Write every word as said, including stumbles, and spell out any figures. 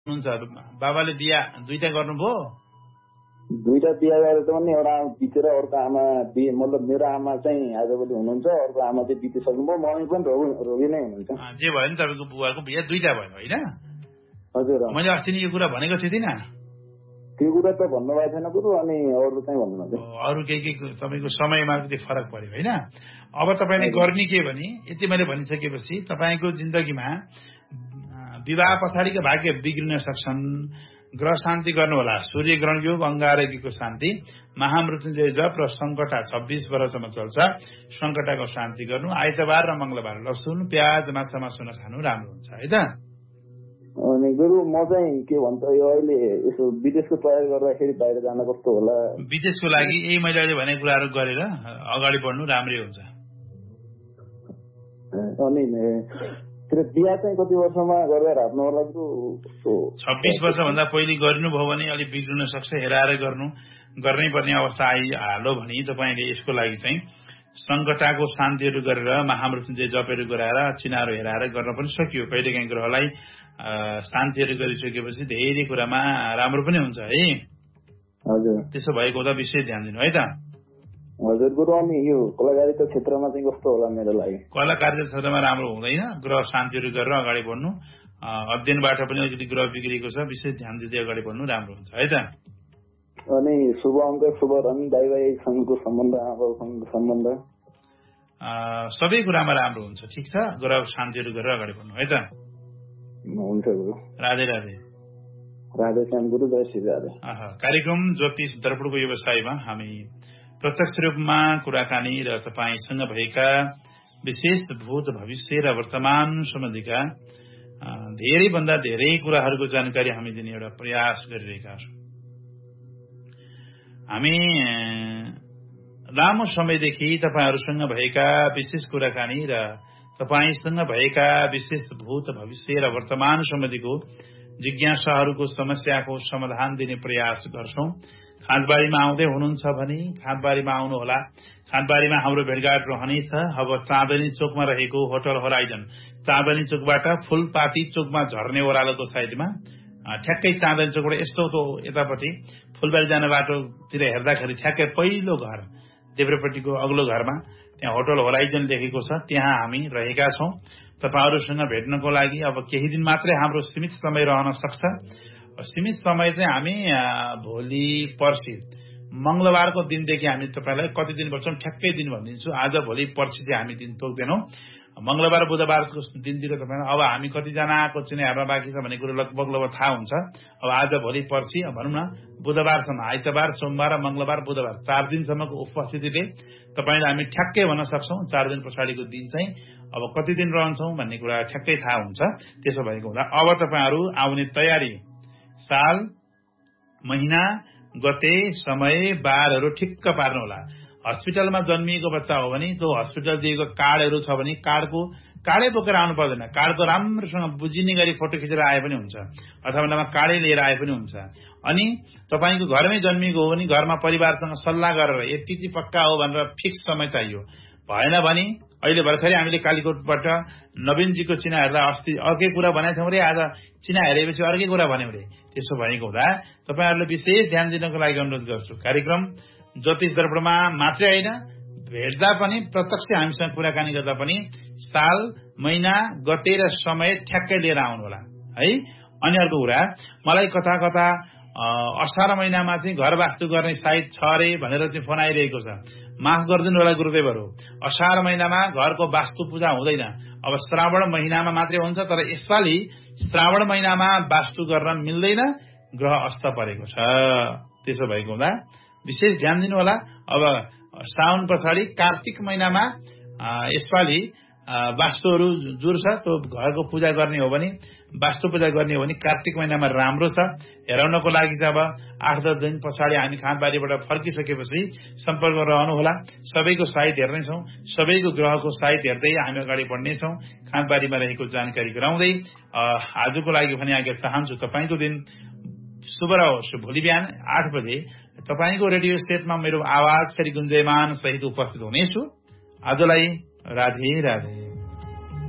हुनुहुन्छ बाबाले बिहा दुईटा गर्नुभयो दुईटा बिहा गरेर पनि एउटा बितेर अर्को आमा बिहे मतलब मेरो आमा चाहिँ आजभोलि हुनुहुन्छ अर्को आमा चाहिँ बितिसक्नुभयो मम्मी पनि रोगी रोगी नै हुनुहुन्छ जे भयो नि तपाईँको बुवाको बिहा दुईटा भयो होइन हजुर मैले अस्ति यो कुरा भनेको थिएँ नि त्यो कुरा त भन्नुभएको छैन गुरु अनि अरू चाहिँ भन्नुभएको अरू केही केही तपाईँको समयमा अलिकति फरक पर्यो होइन अब तपाईँले गर्ने के भने यति मैले भनिसकेपछि तपाईँको जिन्दगीमा विवाह पछाडिका भाग्य बिग्रिन सक्छन् ग्रह शान्ति गर्नु होला सूर्य ग्रहण योग अंगारकीको शान्ति महामृत्युञ्जय जप र संकटा छब्बीस वर्षसम्म चल्छ संकटाको शान्ति गर्नु आइतबार र मंगलबार लसुन प्याज माछा मासु नखानु राम्रो हुन्छ है त अनि गुरु म चाहिँ के भन्छ यो अहिले यसो विदेशको तयारी गर्दाखेरि बाहिर जान कस्तो होला विदेशको लागि यही मैले अहिले भनेको कुराहरू गरेर अगाडि बढ्नु राम्रै हुन्छ अनि बिहा चाहिँ कति वर्षमा गरेर राख्नु होला छब्बीस वर्ष भन्दा पहिले गर्नुभयो भने अलिक बिग्रिन सक्छ हेराएर गर्नु गर्नै पर्ने अवस्था आइहाल्यो भने तपाईँले यसको लागि चाहिँ संकटाको शान्तिहरू गरेर महामृत्युञ्जय जपहरू गराएर चिनाहरू हेराएर गर्न पनि सकियो कहिलेकाहीँ ग्रहलाई शान्तिहरू गरिसकेपछि धेरै कुरामा राम्रो पनि हुन्छ है हजुर त्यसो भएको हुँदा विशेष ध्यान दिनु है त हजुर गुरु अनि यो कलाकारिता क्षेत्रमा चाहिँ कस्तो होला मेरो लागि कलाकारिता क्षेत्रमा राम्रो हुँदैन ग्रह शान्तिहरू गरेर अगाडि बढ्नु अध्ययनबाट पनि अलिकति ग्रह बिग्रेको छ विशेष ध्यान दिँदै अगाडि बढ्नु राम्रो हुन्छ है त अनि शुभ अङ्क शुभ रङ दाइभाइसँगको सम्बन्ध आमाबाउसँगको सम्बन्ध सबै कुरामा राम्रो हुन्छ ठिक छ ग्रह शान्तिहरू गरेर अगाडि बढ्नु है त हुन्छ गुरु राधे राधे राधे श्याम गुरु जय श्री राधे कार्यक्रम ज्योतिष दर्पणको व्यवसायमा हामी प्रत्यक्ष रूपमा कुराकानी र तपाईसँग भएका विशेष भूत भविष्य र वर्तमान सम्बन्धीका धेरै भन्दा धेरै कुराहरूको जानकारी हामी दिने एउटा प्रयास गरिरहेका छौँ हामी लामो समयदेखि तपाईहरूसँग भएका विशेष कुराकानी र तपाईसँग भएका विशेष भूत भविष्य र वर्तमान सम्बन्धीको जिज्ञासाहरूको समस्याको समाधान दिने प्रयास गर्छौं खाँदबारीमा आउँदै हुनुहुन्छ भने खाँदबारीमा आउनुहोला खाँदबारीमा हाम्रो भेटघाट रहनेछ अब चाँदनी चोकमा रहेको होटल होराइजन चाँदनी चोकबाट फूलपाती चोकमा झर्ने ओह्रालोको साइडमा ठ्याक्कै चाँदनी चोकबाट यस्तो त यतापट्टि फूलबारी जाने बाटोतिर हेर्दाखेरि ठ्याक्कै पहिलो घर देब्रेपट्टिको अग्लो घरमा त्यहाँ होटल होराइजन लेखेको छ त्यहाँ हामी रहेका छौं तपाईहरुसँग भेट्नको लागि अब केही दिन मात्रै हाम्रो सीमित समय रहन सक्छ सीमित समय चाहिँ हामी भोलि पर्सि मंगलबारको दिनदेखि हामी तपाईलाई कति दिन बच्छौं ठ्याक्कै दिन भनिदिन्छु आज भोलि पर्सि चाहिँ हामी दिन तोक्दैनौं मंगलबार बुधबारको दिनतिर तपाईलाई अब हामी कति जनाको चिने हेर्न बाँकी छ भन्ने कुरा लगभग लगभग थाहा हुन्छ अब आज भोलि पर्सि भनौं न बुधबारसम्म आइतबार सोमबार र मंगलबार बुधबार चार दिनसम्मको उपस्थितिले तपाईलाई हामी ठ्याक्कै भन्न सक्छौं चार दिन पछाडिको दिन चाहिँ अब कति दिन रहन्छौं भन्ने कुरा ठ्याक्कै थाहा हुन्छ त्यसो भएको हुँदा अब तपाईहरु आउने तयारी साल महिना गते समय बारहरु ठिक्क पार्नु होला अस्पतालमा जन्मिएको बच्चा हो भने त्यो अस्पताल दिएको कार्डहरु छ भने कार्डको कार्डै बोकेर आउनु पर्दैन कार्डको राम्रोसँग बुझिने गरी फोटो खिचेर आए पनि हुन्छ अथवा नभए कार्डै लिएर आए पनि हुन्छ अनि तपाईको घरमै जन्मिएको हो भने घरमा परिवारसँग सल्लाह गरेर यति चाहिँ पक्का हो भनेर फिक्स समय चाहियो भएन भने अहिले भर्खरै हामीले कालीकोटबाट नवीनजीको चिना हेर्दा अस्ति अर्कै कुरा भनेको थियौं रे आज चिना हेरेपछि अर्कै कुरा भन्यौं रे त्यसो भएको हुँदा तपाईहरुले विशेष ध्यान दिनको लागि अनुरोध गर्छु कार्यक्रम ज्योतिष दर्पणमा मात्रै हैन भेट्दा पनि प्रत्यक्ष हामीसँग कुराकानी गर्दा पनि साल महिना गते र समय ठ्याक्कै लिएर आउनु होला है अनि अर्को कुरा मलाई कथा कथा असार महिनामा चाहिँ घर वास्तु गर्ने साइट छ रे भनेर चाहिँ फोन आइरहेको छ माफ गरिदिनु होला गुरुदेवहरु असार महिनामा घरको वास्तु पूजा हुँदैन अब श्रावण महिनामा मात्रै हुन्छ तर यसपालि श्रावण महिनामा वास्तु गर्न मिल्दैन ग्रह अस्त परेको छ त्यसो भएको हुँदा विशेष ध्यान दिनु होला अब साउन पछाडी कार्तिक महिनामा यसपालि वास्तुहरु जुर्छ त्यो घरको पूजा गर्ने हो भने वास्तु पूजा गर्ने हो भने कार्तिक महिनामा राम्रो छ हेराउनको लागि चाहिँ अब आठ दस दिन पछाडी हामी खाँदबारीबाट फर्किसकेपछि सम्पर्कमा रहनु होला सबैको साइट हेर्ने छौं सबैको ग्रहको साइट हेर्दै हामी अगाडि बढ्ने छौं खाँदबारीमा रहेको जानकारी गराउँदै आजको लागि भने आज्ञा चाहन्छु तपाईको दिन शुभ रहोस् भोलि बिहान आठ बजे तपाईको रेडियो सेटमा मेरो आवाज फेरि गुन्जयमान सहित उपस्थित हुनेछु आजलाई राधे राधे